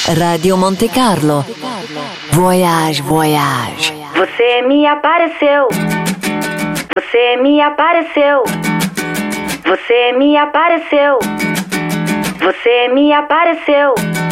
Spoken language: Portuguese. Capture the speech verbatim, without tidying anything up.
Radio Monte Carlo. Voyage, voyage. Você me apareceu. Você me apareceu. Você me apareceu. Você me apareceu.